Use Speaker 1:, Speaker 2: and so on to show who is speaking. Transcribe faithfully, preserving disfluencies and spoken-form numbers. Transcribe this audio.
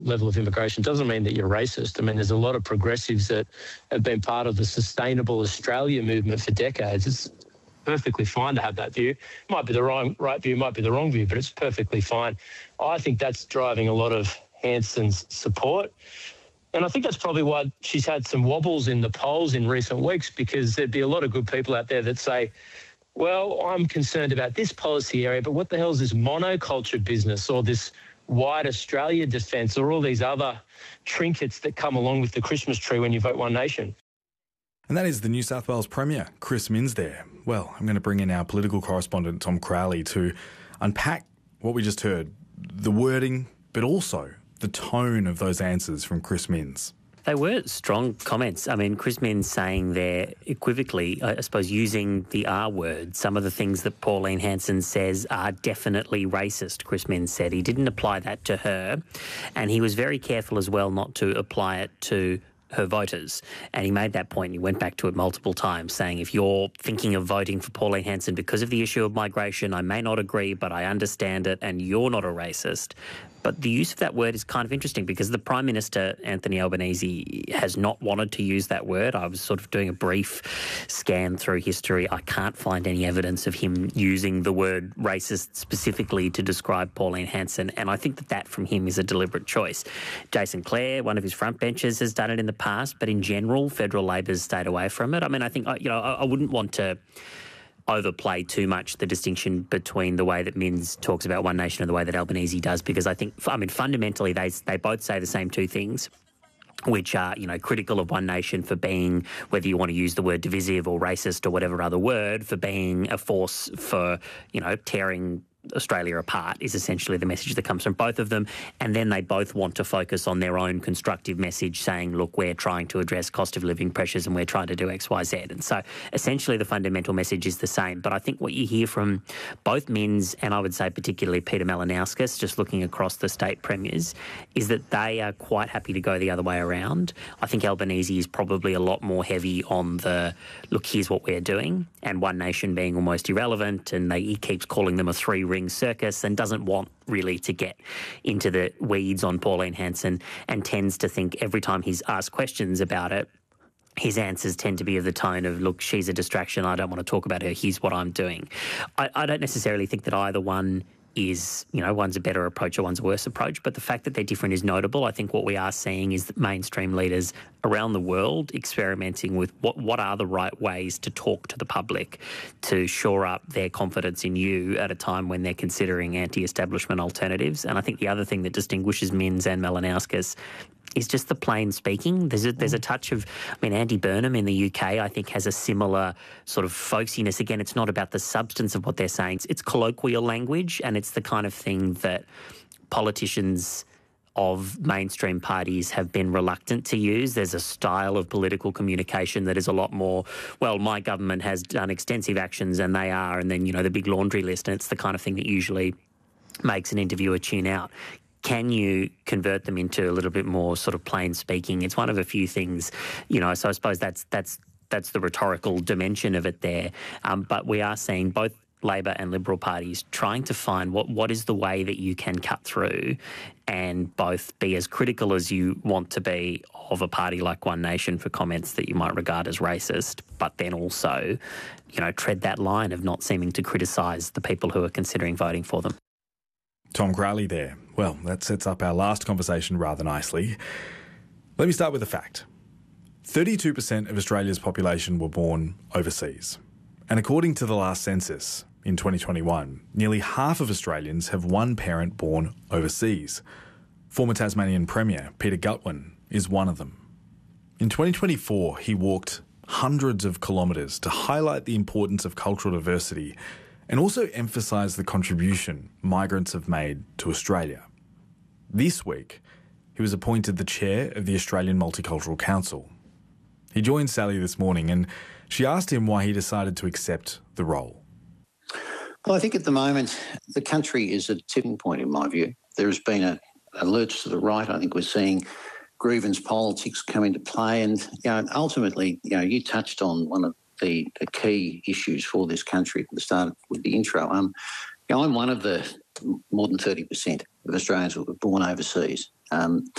Speaker 1: level of immigration doesn't mean that you're racist. I mean, there's a lot of progressives that have been part of the Sustainable Australia movement for decades. It's perfectly fine to have that view. Might be the wrong, right view, might be the wrong view, but it's perfectly fine. I think that's driving a lot of Hanson's support. And I think that's probably why she's had some wobbles in the polls in recent weeks, because there'd be a lot of good people out there that say, well, I'm concerned about this policy area, but what the hell is this monoculture business or this white Australia defence or all these other trinkets that come along with the Christmas tree when you vote One Nation?
Speaker 2: And that is the New South Wales Premier, Chris Minns there. Well, I'm going to bring in our political correspondent, Tom Crowley, to unpack what we just heard, the wording, but also the tone of those answers from Chris Minns.
Speaker 3: They were strong comments. I mean, Chris Minns saying there equivocally, I suppose, using the R word. Some of the things that Pauline Hanson says are definitely racist, Chris Minns said. He didn't apply that to her. And he was very careful as well not to apply it to her voters. And he made that point and he went back to it multiple times, saying if you're thinking of voting for Pauline Hanson because of the issue of migration, I may not agree, but I understand it and you're not a racist. But the use of that word is kind of interesting because the Prime Minister, Anthony Albanese, has not wanted to use that word. I was sort of doing a brief scan through history. I can't find any evidence of him using the word racist specifically to describe Pauline Hanson, and I think that that from him is a deliberate choice. Jason Clare, one of his front benchers, has done it in the past, but in general, Federal Labor's stayed away from it. I mean, I think, you know, I, I wouldn't want to overplay too much the distinction between the way that Minns talks about One Nation and the way that Albanese does, because I think, I mean, fundamentally they they both say the same two things, which are, you know, critical of One Nation for being, whether you want to use the word divisive or racist or whatever other word, for being a force for, you know, tearing Australia apart is essentially the message that comes from both of them. And then they both want to focus on their own constructive message saying, look, we're trying to address cost of living pressures and we're trying to do X, Y, Z. And so essentially the fundamental message is the same. But I think what you hear from both Minns and I would say particularly Peter Malinauskas, just looking across the state premiers, is that they are quite happy to go the other way around. I think Albanese is probably a lot more heavy on the, look, here's what we're doing, and One Nation being almost irrelevant, and they, he keeps calling them a three-ring circus and doesn't want really to get into the weeds on Pauline Hanson, and tends to think every time he's asked questions about it, his answers tend to be of the tone of, look, she's a distraction, I don't want to talk about her, here's what I'm doing. I, I don't necessarily think that either one is, you know, one's a better approach or one's a worse approach, but the fact that they're different is notable. I think what we are seeing is that mainstream leaders around the world experimenting with what, what are the right ways to talk to the public to shore up their confidence in you at a time when they're considering anti-establishment alternatives. And I think the other thing that distinguishes Minns and Malinauskas is just the plain speaking. There's a, there's a touch of, I mean, Andy Burnham in the U K, I think, has a similar sort of folksiness. Again, it's not about the substance of what they're saying. It's, it's colloquial language, and it's the kind of thing that politicians of mainstream parties have been reluctant to use. There's a style of political communication that is a lot more, well, my government has done extensive actions and they are, and then, you know, the big laundry list, and it's the kind of thing that usually makes an interviewer tune out. Can you convert them into a little bit more sort of plain speaking? It's one of a few things, you know, so I suppose that's that's that's the rhetorical dimension of it there. Um, but we are seeing both Labor and Liberal parties trying to find what, what is the way that you can cut through and both be as critical as you want to be of a party like One Nation for comments that you might regard as racist, but then also, you know, tread that line of not seeming to criticise the people who are considering voting for them.
Speaker 2: Tom Crowley there. Well, that sets up our last conversation rather nicely. Let me start with a fact. thirty-two percent of Australia's population were born overseas. And according to the last census in twenty twenty-one, nearly half of Australians have one parent born overseas. Former Tasmanian Premier Peter Gutwein is one of them. In twenty twenty-four, he walked hundreds of kilometres to highlight the importance of cultural diversity and also emphasise the contribution migrants have made to Australia. This week, he was appointed the chair of the Australian Multicultural Council. He joined Sally this morning and she asked him why he decided to accept the role.
Speaker 4: Well, I think at the moment the country is at a tipping point in my view. There has been a, a lurch to the right. I think we're seeing grievance politics come into play, and you know, ultimately, you know, you touched on one of the, the key issues for this country at the start with the intro. Um, you know, I'm one of the more than thirty percent of Australians were born overseas. Um,